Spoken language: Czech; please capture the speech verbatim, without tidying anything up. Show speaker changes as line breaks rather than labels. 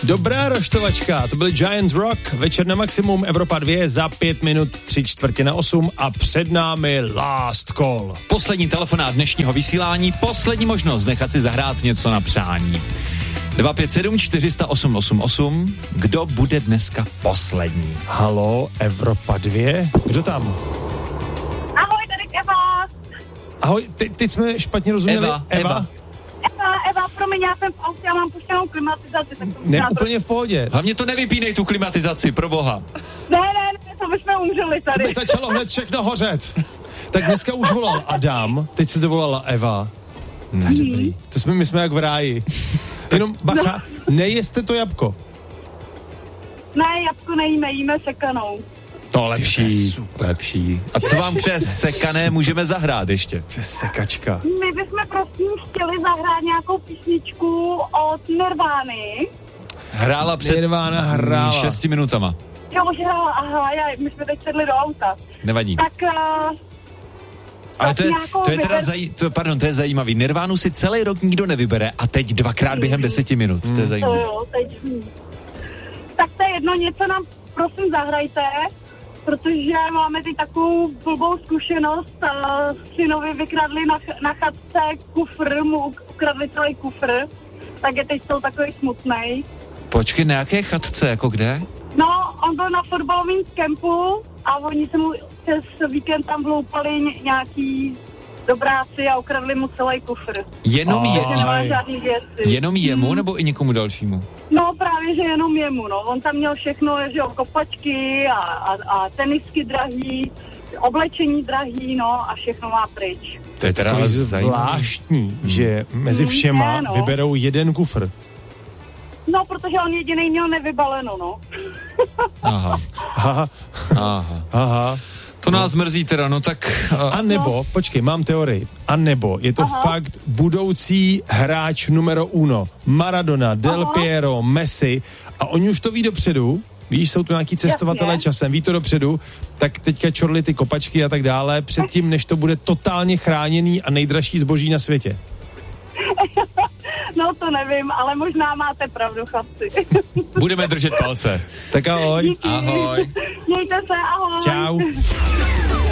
Dobrá roštovačka, to byl Giant Rock, večer na maximum, Evropa dva za pět minut, tři čtvrtě na osm a před námi Last Call.
Poslední telefonát dnešního vysílání, poslední možnost nechat si zahrát něco na přání. dva pět sedm čtyři nula osm osm osm, kdo bude dneska poslední?
Halo, Evropa dva, kdo tam?
Ahoj, tady Eva.
Ahoj, ty, teď jsme špatně rozuměli.
Eva,
Eva.
Eva.
Eva, Eva, promiň, já jsem v autě, já mám puštěnou klimatizaci. Tak to
Ne, úplně v pohodě.
Hlavně to nevypínej tu klimatizaci, pro boha.
Ne, ne, ne, to bychom umřeli
To
tady.
by začalo hned všechno hořet. Tak dneska už volal Adam, teď se dovolala Eva. Hmm. Tak dobrý. To jsme, my jsme jak v ráji. Jenom bacha, nejeste to jabko.
Ne, jabko nejíme, jíme sekanou.
To lepší, lepší. A co vám k té sekané můžeme zahrát ještě?
To je sekačka.
My bychom prosím chtěli zahrát nějakou písničku od Nirvány.
Hrála před
Nirvana hrála.
šesti minutama.
Jo, už hrála, aha, já, my jsme teď sedli do auta.
Nevadí.
Tak, uh,
Ale to je,
nějakou
to je teda
vyber-
zaj, to, pardon, to je zajímavý. Nirvánu si celý rok nikdo nevybere a teď dvakrát během deseti minut. To je
to
zajímavé.
jo, teď. hm. Tak to je jedno, něco nám prosím zahrajte, protože máme teď takovou blbou zkušenost. Uh, synovi vykradli na, ch- na chatce kufr, mu uk- ukradli celý kufr, tak je teď jsou takový smutnej.
Počkej, na jaké chatce, jako kde?
No, on byl na fotbalovém kempu a oni se mu přes víkend tam vloupali ně- nějaký dobráci a ukradli mu celý kufr.
Jenom, je,
Takže nemá žádný věci.
jenom jemu nebo i někomu dalšímu?
No právě, že jenom jemu, no. On tam měl všechno, že jo, kopačky a, a, a tenisky drahý, oblečení drahý, no a všechno má pryč.
To je teda
To je
zajímavé.
zvláštní, že mezi
Hmm,
všema
ne, no.
vyberou jeden kufr.
No, protože on jedinej měl nevybaleno, no.
Aha,
Aha,
aha.
aha.
To nás mrzí teda, no tak... Uh,
A nebo, počkej, mám teorii. A nebo je to
Aha.
fakt budoucí hráč numero uno. Maradona, Del
Aha.
Piero, Messi. A oni už to ví dopředu. Víš, jsou tu nějaký cestovatelé
Jasně.
časem, ví to dopředu, tak teďka čorli ty kopačky a tak dále, předtím, než to bude totálně chráněný a nejdražší zboží na světě.
No, to nevím, ale možná máte pravdu, chlapci.
budeme držet palce.
Tak ahoj.
Díky.
Ahoj.
Mějte se, ahoj.
Čau.